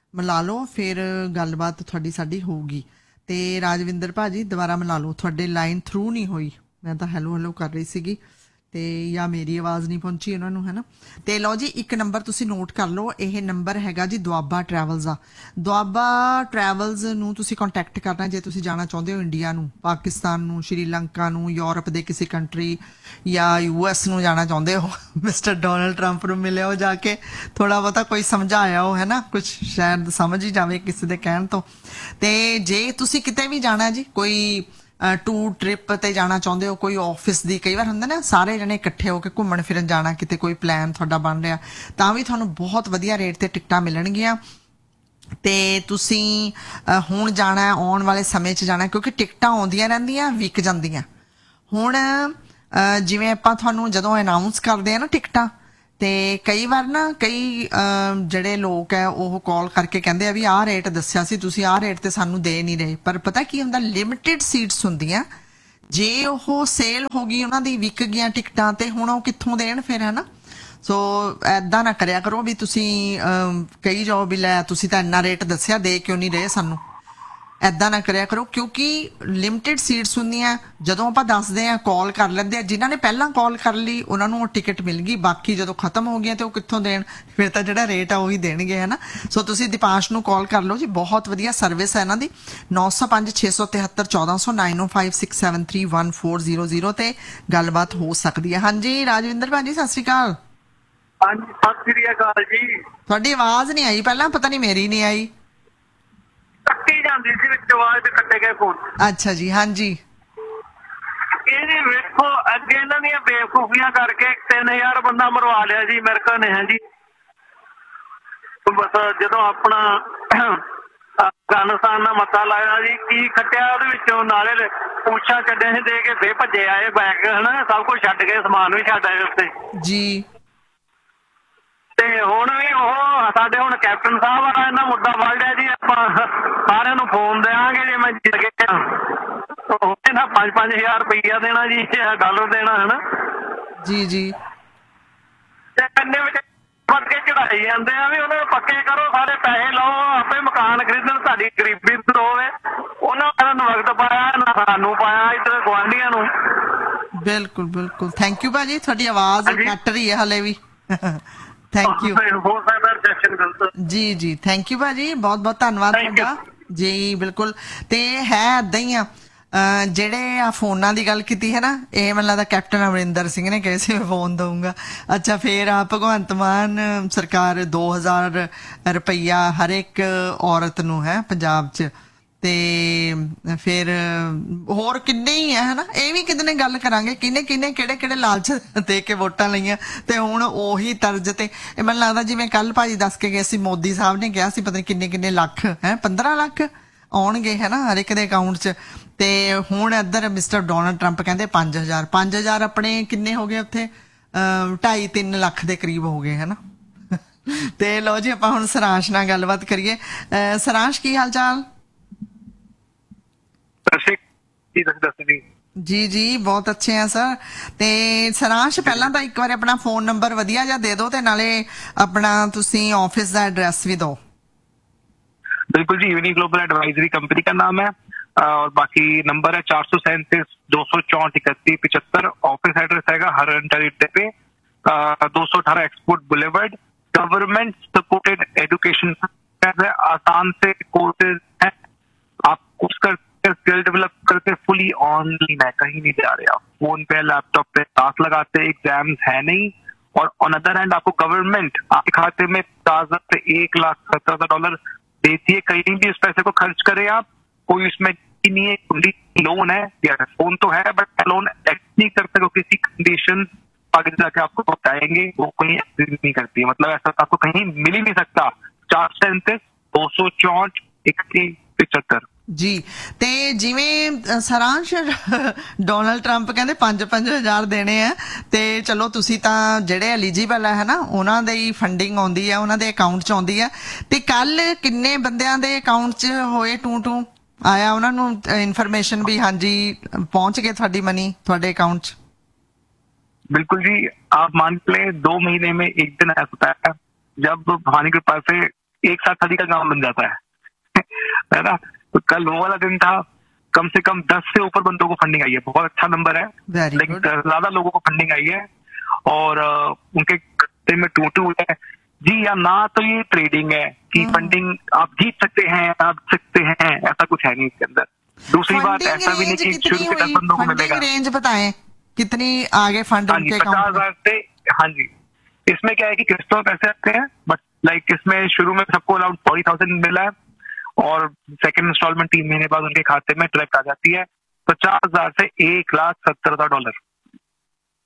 ਮਿਲਾ ਲਓ, ਫਿਰ ਗੱਲਬਾਤ ਤੁਹਾਡੀ ਸਾਡੀ ਹੋਊਗੀ। ਤੇ ਰਾਜਵਿੰਦਰ ਭਾਜੀ ਦੁਬਾਰਾ ਮਿਲਾ ਲਓ, ਤੁਹਾਡੇ ਲਾਈਨ ਥਰੂ ਨਹੀਂ ਹੋਈ। ਮੈਂ ਤਾਂ ਹੈਲੋ ਹੈਲੋ ਕਰ ਰਹੀ ਸੀਗੀ ਤੇ ਜਾਂ ਮੇਰੀ ਆਵਾਜ਼ ਨਹੀਂ ਪਹੁੰਚੀ ਉਹਨਾਂ ਨੂੰ, ਹੈ ਨਾ। ਤੇ ਲਓ ਜੀ, ਇੱਕ ਨੰਬਰ ਤੁਸੀਂ ਨੋਟ ਕਰ ਲਓ, ਇਹ ਨੰਬਰ ਹੈਗਾ ਜੀ ਦੁਆਬਾ ਟਰੈਵਲਸ ਦਾ। ਦੁਆਬਾ ਟਰੈਵਲਸ ਨੂੰ ਤੁਸੀਂ ਕੰਟੈਕਟ ਕਰਨਾ ਜੇ ਤੁਸੀਂ ਜਾਣਾ ਚਾਹੁੰਦੇ ਹੋ ਇੰਡੀਆ ਨੂੰ, ਪਾਕਿਸਤਾਨ ਨੂੰ, ਸ਼੍ਰੀਲੰਕਾ ਨੂੰ, ਯੂਰਪ ਦੇ ਕਿਸੇ ਕੰਟਰੀ ਜਾਂ US ਨੂੰ ਜਾਣਾ ਚਾਹੁੰਦੇ ਹੋ। ਮਿਸਟਰ ਡੋਨਲਡ ਟਰੰਪ ਨੂੰ ਮਿਲਿਓ ਜਾ ਕੇ, ਥੋੜਾ ਬਹੁਤਾ ਕੋਈ ਸਮਝਾਇਆ ਹੋ, ਹੈ ਨਾ, ਕੁਝ ਸ਼ਾਇਦ ਸਮਝ ਹੀ ਜਾਵੇ ਕਿਸੇ ਦੇ ਕਹਿਣ ਤੋਂ। ਤੇ ਜੇ ਤੁਸੀਂ ਕਿਤੇ ਵੀ ਜਾਣਾ ਜੀ, ਕੋਈ ਟੂਰ ਟ੍ਰਿਪ ਤੇ ਜਾਣਾ ਚਾਹੁੰਦੇ ਹੋ, ਕੋਈ ਆਫਿਸ ਦੀ, ਕਈ ਵਾਰ ਹੁੰਦਾ ਨਾ ਸਾਰੇ ਜਣੇ ਇਕੱਠੇ ਹੋ ਕੇ ਘੁੰਮਣ ਫਿਰਨ ਜਾਣਾ, ਕਿਤੇ ਕੋਈ ਪਲਾਨ ਤੁਹਾਡਾ ਬਣ ਰਿਹਾ, ਤਾਂ ਵੀ ਤੁਹਾਨੂੰ ਬਹੁਤ ਵਧੀਆ ਰੇਟ ਤੇ ਟਿਕਟਾਂ ਮਿਲਣਗੀਆਂ। ਤੇ ਤੁਸੀਂ ਹੁਣ ਜਾਣਾ, ਆਉਣ ਵਾਲੇ ਸਮੇਂ 'ਚ ਜਾਣਾ, ਕਿਉਂਕਿ ਟਿਕਟਾਂ ਆਉਂਦੀਆਂ ਰਹਿੰਦੀਆਂ, ਵਿਕ ਜਾਂਦੀਆਂ। ਹੁਣ ਜਿਵੇਂ ਆਪਾਂ ਤੁਹਾਨੂੰ ਜਦੋਂ ਅਨਾਊਂਸ ਕਰਦੇ ਆ ਨਾ ਟਿਕਟਾਂ, ਤੇ ਕਈ ਵਾਰ ਨਾ ਕਈ ਜਿਹੜੇ ਲੋਕ ਹੈ ਉਹ ਕਾਲ ਕਰਕੇ ਕਹਿੰਦੇ ਆ ਵੀ ਆਹ ਰੇਟ ਦੱਸਿਆ ਸੀ ਤੁਸੀਂ, ਆਹ ਰੇਟ ਤੇ ਸਾਨੂੰ ਦੇ ਨਹੀਂ ਰਹੇ। ਪਰ ਪਤਾ ਕੀ ਹੁੰਦਾ, ਲਿਮਿਟਿਡ ਸੀਟਸ ਹੁੰਦੀਆਂ, ਜੇ ਉਹ ਸੇਲ ਹੋ ਗਈ, ਉਹਨਾਂ ਦੀ ਵਿਕ ਗਈਆਂ ਟਿਕਟਾਂ, ਤੇ ਹੁਣ ਉਹ ਕਿੱਥੋਂ ਦੇਣ ਫਿਰ, ਹੈ ਨਾ। ਸੋ ਐਦਾਂ ਨਾ ਕਰਿਆ ਕਰੋ ਵੀ ਤੁਸੀਂ ਕਹੀ ਜਾਓ ਵੀ ਲੈ ਤੁਸੀਂ ਤਾਂ ਇੰਨਾ ਰੇਟ ਦੱਸਿਆ, ਦੇ ਕਿਉਂ ਨਹੀਂ ਰਹੇ ਸਾਨੂੰ। ਐਦਾਂ ਨਾ ਕਰਿਆ ਕਰੋ, ਕਿਉਂਕਿ ਲਿਮਿਟਿਡ ਸੀਟਸ ਹੁੰਦੀਆਂ। ਜਦੋਂ ਆਪਾਂ ਦੱਸਦੇ ਆ, ਕਾਲ ਕਰ ਲੈਂਦੇ ਆ, ਜਿਨ੍ਹਾਂ ਨੇ ਪਹਿਲਾਂ ਕਾਲ ਕਰ ਲਈ ਉਹਨਾਂ ਨੂੰ ਉਹ ਟਿਕਟ ਮਿਲ ਗਈ, ਬਾਕੀ ਜਦੋਂ ਖਤਮ ਹੋ ਗਈਆਂ ਤੇ ਉਹ ਕਿੱਥੋਂ ਦੇਣ, ਫਿਰ ਤਾਂ ਜਿਹੜਾ ਰੇਟ ਆ ਉਹੀ ਦੇਣਗੇ, ਹੈ ਨਾ। ਸੋ ਤੁਸੀਂ ਦੀਪਾਸ਼ ਨੂੰ ਕਾਲ ਕਰ ਲਓ ਜੀ, ਬਹੁਤ ਵਧੀਆ ਸਰਵਿਸ ਹੈ ਇਹਨਾਂ ਦੀ। 905 673 1400 9056731400 ਤੇ ਗੱਲਬਾਤ ਹੋ ਸਕਦੀ ਹੈ। ਹਾਂਜੀ ਰਾਜਵਿੰਦਰ ਭਾਜੀ, ਸਤਿ ਸ਼੍ਰੀ ਅਕਾਲ। ਹਾਂਜੀ, ਸਤਿ ਸ੍ਰੀ ਅਕਾਲ ਜੀ। ਤੁਹਾਡੀ ਆਵਾਜ਼ ਨਹੀਂ ਆਈ ਪਹਿਲਾਂ, ਪਤਾ ਨਹੀਂ ਮੇਰੀ ਨਹੀਂ ਆਈ। ਕੱਟੀ ਜਾਂਦੀ ਸੀ ਵਿੱਚ ਆਵਾਜ਼, ਤੇ ਕੱਟੇ ਗਏ ਫੋਨ। ਅੱਛਾ ਜੀ, ਹਾਂਜੀ। ਇਹਦੇ ਵੇਖੋ, ਅੱਗੇ ਇਹਨਾਂ ਦੀਆਂ ਬੇਵਕੂਫੀਆਂ ਕਰਕੇ 3000 ਬੰਦਾ ਮਰਵਾ ਲਿਆ ਜੀ ਅਮਰੀਕਾ ਨੇ, ਹੈ ਜੀ। ਬਸ ਜਦੋਂ ਆਪਣਾ ਅਫਗਾਨਿਸਤਾਨ ਦਾ ਮੱਤਾ ਲਾਇਆ ਜੀ, ਕੀ ਖੱਟਿਆ ਉਹਦੇ ਵਿੱਚੋਂ, ਨਾਲੇ ਪੂਛਾਂ ਕੱਢੇ ਸੀ ਦੇ ਕੇ ਫੇਰ ਭੱਜੇ ਆਏ ਬੈਗ, ਹਨਾ, ਸਭ ਕੁਝ ਛੱਡ ਕੇ, ਸਮਾਨ ਵੀ ਛੱਡ ਆਏ ਉੱਤੇ ਜੀ। ਤੇ ਹੁਣ ਵੀ ਉਹ ਸਾਡੇ ਹੁਣ ਕੈਪਟਨ ਸਾਹਿਬ ਆ, ਇਹਨਾਂ ਮੁੱਦਾ ਫੜ ਲਿਆ ਜੀ। ਆਪਾਂ ਸਾਰਿਆਂ ਨੂੰ ਫੋਨ ਦੇਵਾਂਗੇ ਜੇ ਮੈਂ ਜਿੱਤ ਗਿਆ, ਇਹਨਾਂ 5-5000 ਰੁਪਈਆ ਦੇਣਾ ਜੀ, ਡਾਲਰ ਦੇਣਾ, ਹਨਾ ਜੀ ਜੀ। ਤੇ ਕੰਨੇ ਵਿੱਚ ਵੱਧ ਕੇ ਚੜਾਈ ਜਾਂਦੇ ਆ ਵੀ ਉਹਨਾਂ ਨੂੰ ਪੱਕੇ ਕਰੋ, ਸਾਰੇ ਪੈਸੇ ਲਓ, ਆਪੇ ਮਕਾਨ ਖਰੀਦਣ, ਤੁਹਾਡੀ ਗਰੀਬੀ ਦੂਰ ਹੋਵੇ। ਉਹਨਾਂ ਨੂੰ ਵਕਤ ਪਾਇਆ ਨਾ ਸਾਨੂੰ ਪਾਇਆ, ਇੱਧਰ ਗੁਆਂਢੀਆਂ ਨੂੰ। ਬਿਲਕੁਲ ਬਿਲਕੁਲ, ਥੈਂਕ ਯੂ ਭਾਜੀ, ਤੁਹਾਡੀ ਆਵਾਜ਼ ਕੱਟ ਰਹੀ ਹੈ ਹਲੇ ਵੀ। ਥੈਂਕ ਯੂ ਜੀ ਜੀ, ਥੈਂਕ ਯੂ ਭਾਜੀ, ਬਹੁਤ ਬਹੁਤ ਧੰਨਵਾਦ ਤੁਹਾਡਾ ਜੀ। ਬਿਲਕੁਲ, ਤੇ ਹੈ ਏਦਾਂ ਹੀ ਆ। ਜਿਹੜੇ ਆ ਫੋਨਾਂ ਦੀ ਗੱਲ ਕੀਤੀ ਹੈ ਨਾ, ਇਹ ਮੈਨੂੰ ਲੱਗਦਾ ਕੈਪਟਨ ਅਮਰਿੰਦਰ ਸਿੰਘ ਨੇ ਕਹੇ ਸੀ ਮੈਂ ਫੋਨ ਦਊਂਗਾ। ਅੱਛਾ, ਫਿਰ ਆ ਭਗਵੰਤ ਮਾਨ ਸਰਕਾਰ 2000 ਰੁਪਈਆ ਹਰ ਇੱਕ ਔਰਤ ਨੂੰ ਹੈ ਪੰਜਾਬ 'ਚ। ਤੇ ਫਿਰ ਹੋਰ ਕਿੰਨੇ ਹੀ ਆ, ਹਨਾ। ਇਹ ਵੀ ਕਿਤੇ ਨੇ ਗੱਲ ਕਰਾਂਗੇ, ਕਿਹਨੇ ਕਿਹਨੇ ਕਿਹੜੇ ਕਿਹੜੇ ਲਾਲਚ ਦੇ ਕੇ ਵੋਟਾਂ ਲਈਆਂ, ਤੇ ਹੁਣ ਉਹੀ ਤਰਜ਼ ਤੇ ਇਹ ਮੈਨੂੰ ਲੱਗਦਾ ਜਿਵੇਂ ਕੱਲ ਭਾਜੀ ਦੱਸ ਕੇ ਗਏ ਸੀ, ਮੋਦੀ ਸਾਹਿਬ ਨੇ ਕਿਹਾ ਸੀ ਪਤਾ ਨਹੀਂ ਕਿੰਨੇ ਕਿੰਨੇ ਲੱਖ, ਹੈ 15 ਲੱਖ ਆਉਣਗੇ, ਹੈ ਨਾ, ਹਰ ਇੱਕ ਦੇ ਅਕਾਊਂਟ 'ਚ। ਤੇ ਹੁਣ ਇੱਧਰ ਮਿਸਟਰ ਡੋਨਲਡ ਟਰੰਪ ਕਹਿੰਦੇ 5000 ਆਪਣੇ ਕਿੰਨੇ ਹੋ ਗਏ ਉੱਥੇ, 2.5-3 ਲੱਖ ਦੇ ਕਰੀਬ ਹੋ ਗਏ, ਹੈ ਨਾ। ਤੇ ਲਓ ਜੀ, ਆਪਾਂ ਹੁਣ ਸਰਾਂਸ਼ ਨਾਲ ਗੱਲਬਾਤ ਕਰੀਏ। ਸਰਾਂਸ਼, ਕੀ ਹਾਲ ਚਾਲ? ਜੀ ਜੀ, ਬਹੁਤ ਅੱਛੇ ਆ ਸਰ। ਤੇ ਸਰਾਂਸ਼, ਪਹਿਲਾਂ ਤਾਂ ਇੱਕ ਵਾਰ ਆਪਣਾ ਫੋਨ ਨੰਬਰ ਵਧੀਆ ਜਿਹਾ ਦੇ ਦਿਓ, ਤੇ ਨਾਲੇ ਆਪਣਾ ਤੁਸੀਂ ਆਫਿਸ ਦਾ एड्रेस भी दो। बिल्कुल जी, यूनी ग्लोबल एडवाइजरी कंपनी का नाम है, और बाकी नंबर है 437-264-3175। ऑफिस एड्रेस है हरंटर पे 218 export boulevard. Government supported education है, आसान से कोर्सेज है, आप कोर्स कर स्किल डेवलप करके फुली ऑनलाइन है, कहीं नहीं जा रहे आप, फोन पे लैपटॉप पे क्लास लगाते, एग्जाम्स है नहीं। और ऑन अदर हैंड आपको गवर्नमेंट आपके खाते में 50,000 से $1,17,000 देती है, कहीं भी उस पैसे को खर्च करें आप, कोई उसमें नहीं है, लोन है या फोन तो है, बट लोन एक्ट नहीं कर सकते, किसी कंडीशन आगे जाके आपको बताएंगे, वो कोई एक्ट नहीं करती है, मतलब ऐसा आपको कहीं मिल ही नहीं सकता। 437-264-3175 ਜੀ। ਤੇ ਜਿਵੇਂ ਸਰਾਂਸ਼ ਡੋਨਲਡ ਟਰੰਪ ਕਹਿੰਦੇ 5-5 ਹਜ਼ਾਰ ਦੇਣੇ ਆ, ਤੇ ਚਲੋ ਤੁਸੀਂ ਤਾਂ ਜਿਹੜੇ ਐਲੀਜੀਬਲ ਹੈ ਨਾ, ਉਹਨਾਂ ਦੇ ਹੀ ਫੰਡਿੰਗ ਆਉਂਦੀ ਹੈ, ਉਹਨਾਂ ਦੇ ਅਕਾਊਂਟ 'ਚ ਆਉਂਦੀ ਹੈ। ਤੇ ਕੱਲ ਕਿੰਨੇ ਬੰਦਿਆਂ ਦੇ ਅਕਾਊਂਟ 'ਚ ਹੋਏ ਟੂ ਆਇਆ ਉਹਨਾਂ ਨੂੰ ਇਨਫੋਰਮੇਸ਼ਨ ਵੀ ਹਾਂਜੀ ਪਹੁੰਚ गए ਤੁਹਾਡੀ ਮਨੀ ਤੁਹਾਡੇ अकाउंट च? बिल्कुल जी, आप मान लें 2 महीने में एक दिन ऐसा होता है जब भवानी कृपा से एक साथ शादी का काम बन जाता है ना। तो कल वो वाला दिन था, कम से कम 10 से ऊपर बंदों को फंडिंग आई है, बहुत अच्छा नंबर है। Very लेकिन good. ज्यादा लोगों को फंडिंग आई है और उनके खाते में टूटू है जी या ना। तो ये ट्रेडिंग है कि फंडिंग आप जीत सकते हैं, आप सकते हैं, ऐसा कुछ है नहीं इसके अंदर। दूसरी बात, ऐसा भी नहीं कि शुरू के 10 बंदों को मिलेगा। रेंज बताएं कितनी आगे फंड हाँ जी, उनके 50,000 से। हाँ जी, इसमें क्या है कि किस्तों में पैसे आते हैं, बट लाइक इसमें शुरू में सबको अराउंड 40,000 मिला है और सेकंड इंस्टॉलमेंट 3 महीने बाद उनके खाते में डायरेक्ट आ जाती है $50,000 से $1,70,000।